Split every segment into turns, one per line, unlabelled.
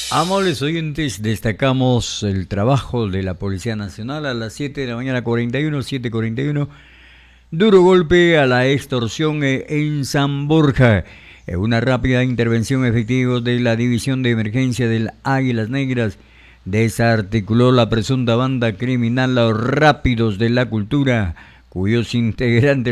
Amables oyentes, destacamos el trabajo de la Policía Nacional a las 7 de la mañana 41, 7:41. Duro golpe a la extorsión en San Borja. Una rápida intervención efectiva de la División de Emergencia del Águilas Negras desarticuló la presunta banda criminal Los Rápidos de la Cultura, cuyos integrantes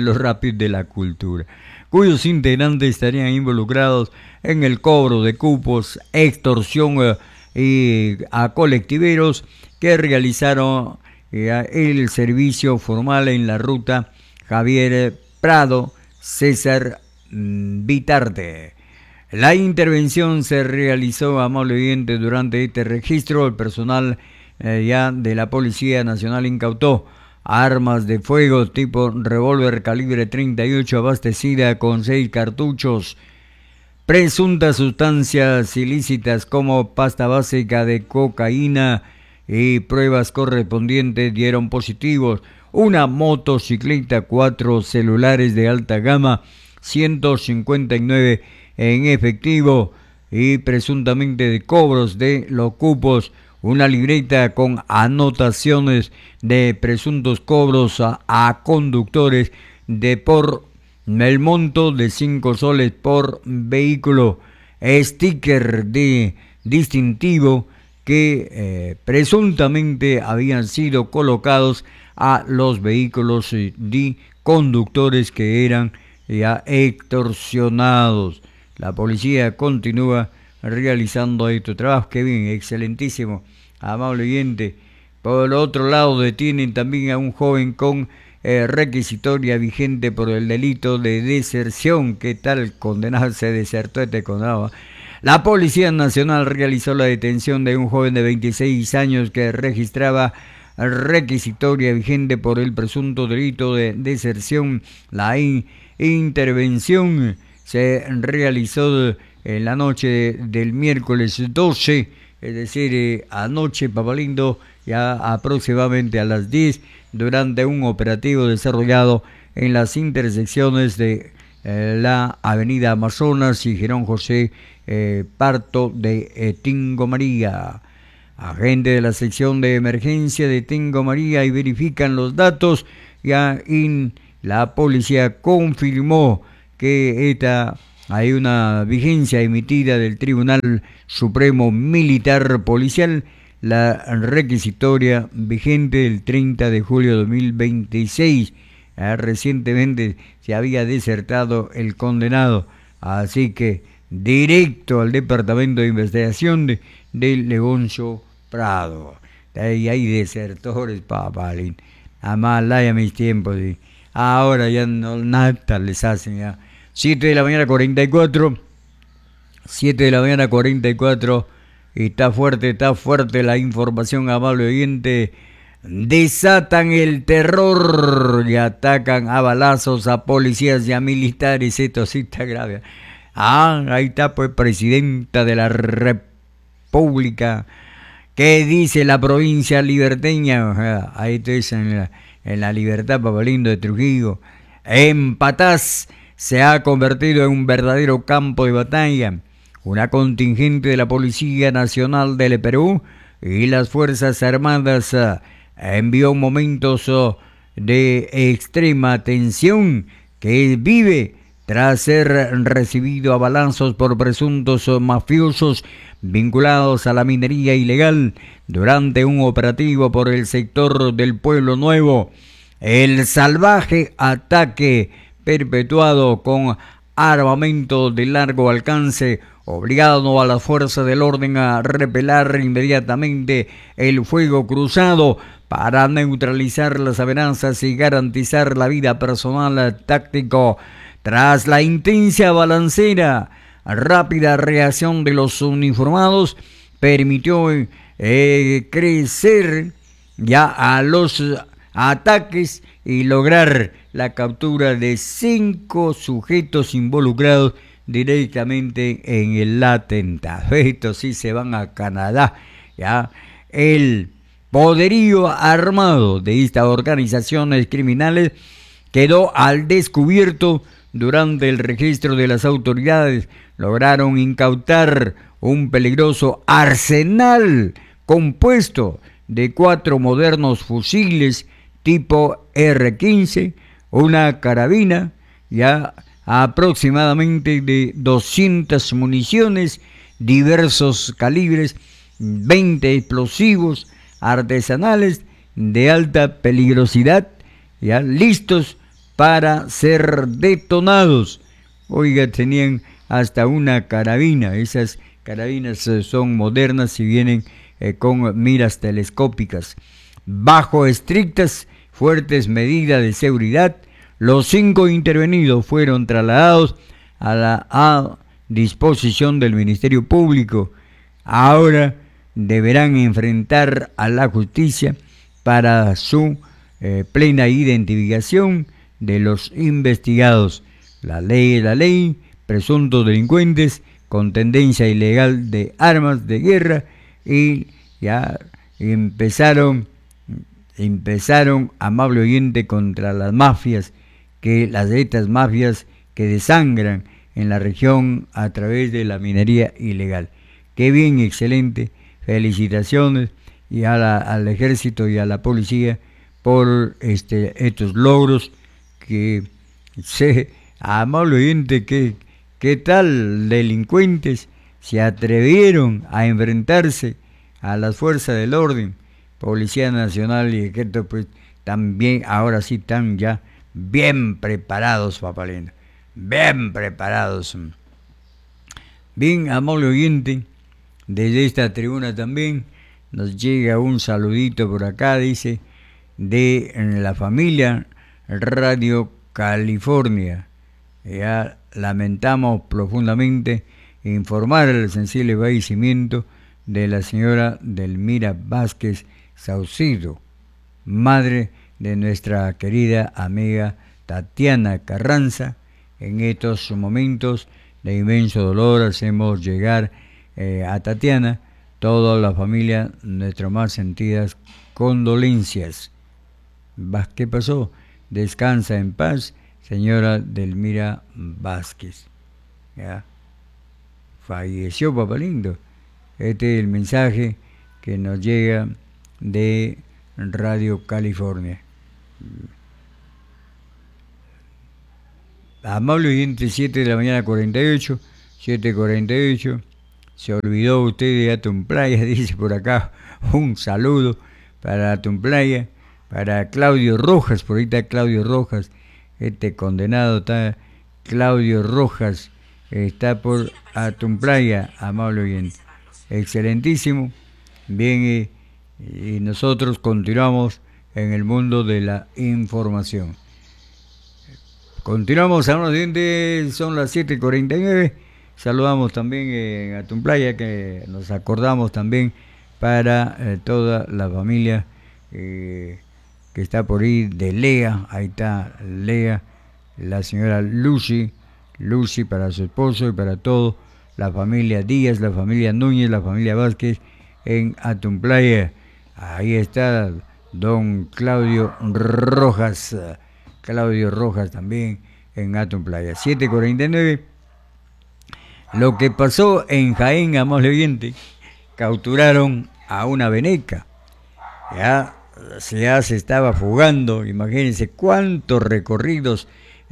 estarían involucrados en el cobro de cupos, extorsión y a colectiveros que realizaron el servicio formal en la ruta Javier Prado César Vitarte. La intervención se realizó, amable oyente, durante este registro. El personal ya de la Policía Nacional incautó armas de fuego tipo revólver calibre 38 abastecida con 6 cartuchos, presuntas sustancias ilícitas como pasta básica de cocaína y pruebas correspondientes dieron positivos. Una motocicleta, 4 celulares de alta gama, 159 en efectivo y presuntamente de cobros de los cupos, una libreta con anotaciones de presuntos cobros a conductores de por el monto de 5 soles por vehículo, sticker de distintivo que presuntamente habían sido colocados a los vehículos de conductores que eran ya extorsionados. La policía continúa realizando este trabajo. Qué bien, excelentísimo, amable oyente. Por otro lado, detienen también a un joven con requisitoria vigente por el delito de deserción. ¿Qué tal condenado? Se desertó este condenado. La Policía Nacional realizó la detención de un joven de 26 años que registraba requisitoria vigente por el presunto delito de deserción. La intervención se realizó en la noche del miércoles 12, es decir, anoche, papalindo, ya aproximadamente a las 10, durante un operativo desarrollado en las intersecciones de la avenida Amazonas y Girón José Parto de Tingo María. Agentes de la sección de emergencia de Tingo María y verifican los datos. Ya la policía confirmó que hay una vigencia emitida del Tribunal Supremo Militar Policial, la requisitoria vigente el 30 de julio de 2026. Recientemente se había desertado el condenado, así que directo al Departamento de Investigación de Leoncio Prado. Ahí hay desertores, papalín. Amalaya mis tiempos. Ahora ya no nada les hacen ya. 7 de la mañana 44. 7 de la mañana 44. Y está fuerte la información, amable oyente. Desatan el terror y atacan a balazos a policías y a militares. Esto sí está grave. Ahí está pues presidenta de la República. ¿Qué dice la provincia liberteña? Ahí está en la Libertad, papalindo de Trujillo. En Patás se ha convertido en un verdadero campo de batalla. Una contingente de la Policía Nacional del Perú y las Fuerzas Armadas envió momentos de extrema tensión que vive tras ser recibido a balazos por presuntos mafiosos vinculados a la minería ilegal durante un operativo por el sector del Pueblo Nuevo. El salvaje ataque perpetuado con armamento de largo alcance obligando a las fuerzas del orden a repeler inmediatamente el fuego cruzado para neutralizar las amenazas y garantizar la vida personal táctico. Tras la intensa balacera, rápida reacción de los uniformados permitió crecer ya a los ataques y lograr la captura de 5 sujetos involucrados directamente en el atentado. Estos sí se van a Canadá. Ya el poderío armado de estas organizaciones criminales quedó al descubierto durante el registro de las autoridades. lograron incautar un peligroso arsenal compuesto de 4 modernos fusiles tipo R-15, una carabina, ya aproximadamente de 200 municiones, diversos calibres, 20 explosivos artesanales de alta peligrosidad, ya listos para ser detonados. Oiga, tenían hasta una carabina. Esas carabinas son modernas y vienen con miras telescópicas. Bajo estrictas, fuertes medidas de seguridad, los 5 intervenidos fueron trasladados a disposición del Ministerio Público. Ahora deberán enfrentar a la justicia para su plena identificación de los investigados. La ley es la ley, presuntos delincuentes con tendencia ilegal de armas de guerra, y ya empezaron, amable oyente, contra las mafias, estas mafias que desangran en la región a través de la minería ilegal. Qué bien, excelente, felicitaciones y al ejército y a la policía por estos logros que amable oyente, ¿qué tal delincuentes se atrevieron a enfrentarse a las fuerzas del orden? Policía Nacional y Ejército, pues también, ahora sí están ya bien preparados, papalena, bien preparados. Bien, amable oyente, desde esta tribuna también nos llega un saludito por acá, dice, de la familia Radio California. Ya lamentamos profundamente informar el sensible fallecimiento de la señora Delmira Vázquez Saucedo, madre de nuestra querida amiga Tatiana Carranza. En estos momentos de inmenso dolor hacemos llegar a Tatiana, toda la familia, nuestras más sentidas condolencias. ¿Qué pasó? Descansa en paz, señora Delmira Vázquez. ¿Ya? Falleció, papá lindo. Este es el mensaje que nos llega de Radio California. Amable oyente, 7 de la mañana 48, 7:48. Se olvidó usted de Atumplaya, dice por acá. Un saludo para Atumplaya, para Claudio Rojas, por ahí está Claudio Rojas, condenado está Claudio Rojas, está por Atumplaya, amable oyente. Excelentísimo. Bien, y nosotros continuamos en el mundo de la información. Continuamos, amable oyente, son las 7:49. Saludamos también en Atumplaya, que nos acordamos también para toda la familia que está por ahí de Lea. Ahí está Lea, la señora Lucy para su esposo y para todo, la familia Díaz, la familia Núñez, la familia Vázquez en Atumplaya. Ahí está don Claudio Rojas también en Atumplaya. 7:49. Lo que pasó en Jaén, amable oyente, capturaron a una veneca. Ya se estaba fugando, imagínense cuántos recorridos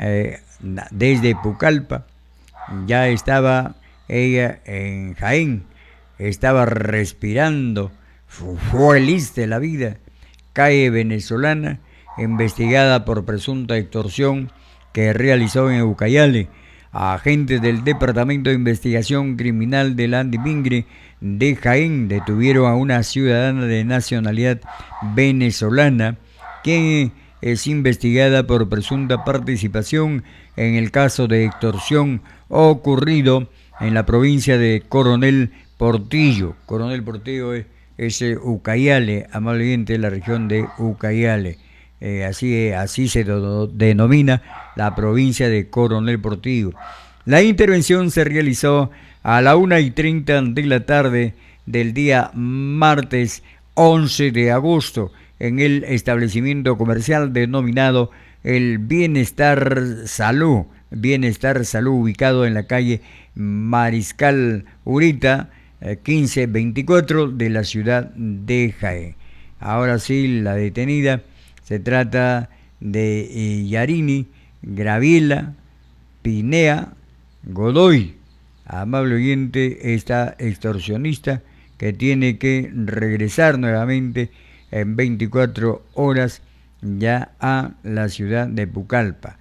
desde Pucallpa. Ya estaba ella en Jaén, estaba respirando, feliz de la vida. Calle venezolana, investigada por presunta extorsión que realizó en Ucayale. Agentes del Departamento de Investigación Criminal del Andimingre de Jaén detuvieron a una ciudadana de nacionalidad venezolana, quien es investigada por presunta participación en el caso de extorsión ocurrido en la provincia de Coronel Portillo. Coronel Portillo es Ucayale, amable oyente, la región de Ucayale. Así se denomina la provincia de Coronel Portillo. La intervención se realizó a la 1:30 de la tarde del día martes 11 de agosto en el establecimiento comercial denominado El Bienestar Salud, Bienestar Salud, ubicado en la calle Mariscal Urita, 1524 de la ciudad de Jaén. Ahora sí, la detenida se trata de Yarini Graviela Pinea Godoy. Amable oyente, esta extorsionista que tiene que regresar nuevamente en 24 horas ya a la ciudad de Pucallpa.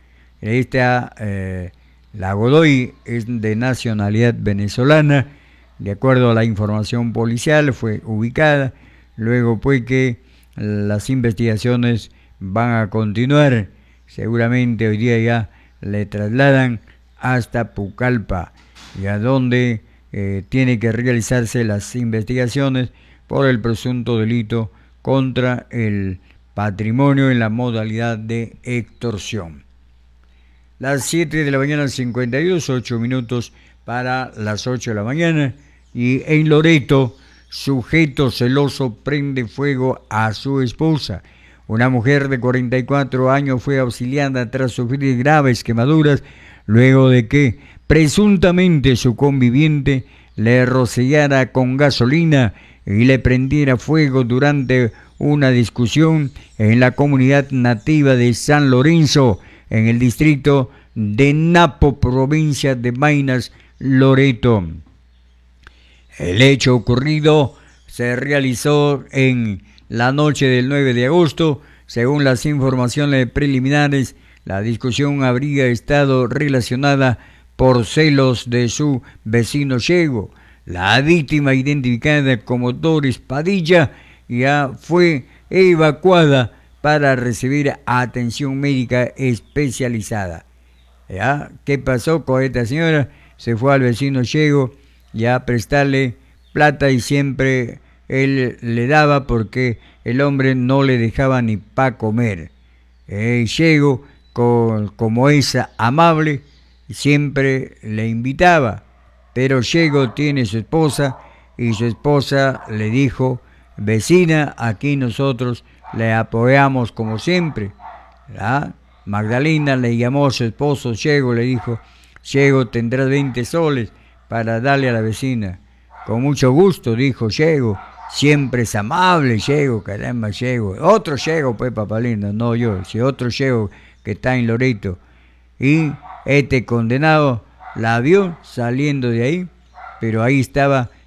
La Godoy es de nacionalidad venezolana, de acuerdo a la información policial, fue ubicada, luego pues que las investigaciones van a continuar, seguramente hoy día ya le trasladan hasta Pucallpa, y a donde tiene que realizarse las investigaciones por el presunto delito contra el patrimonio en la modalidad de extorsión. Las 7 de la mañana, 52, 8 minutos para las 8 de la mañana, y en Loreto, sujeto celoso prende fuego a su esposa. Una mujer de 44 años fue auxiliada tras sufrir graves quemaduras luego de que presuntamente su conviviente le rociara con gasolina y le prendiera fuego durante una discusión en la comunidad nativa de San Lorenzo, en el distrito de Napo, provincia de Maynas, Loreto. El hecho ocurrido se realizó en la noche del 9 de agosto. Según las informaciones preliminares, la discusión habría estado relacionada por celos de su vecino Chego. La víctima, identificada como Doris Padilla, ya fue evacuada para recibir atención médica especializada. ¿Ya? ¿Qué pasó con esta señora? Se fue al vecino Chego ya a prestarle plata y siempre él le daba porque el hombre no le dejaba ni para comer. Chego, como es amable, siempre le invitaba, pero Chego tiene su esposa y su esposa le dijo: vecina, aquí nosotros le apoyamos como siempre. ¿Ah? Magdalena le llamó a su esposo Chego, le dijo: Chego, tendrás 20 soles para darle a la vecina. Con mucho gusto, dijo Chego. Siempre es amable, Chego, caramba, Chego. Otro Chego, pues, papalina, no yo, si otro Chego que está en Loreto. Y este condenado la vio saliendo de ahí, pero ahí estaba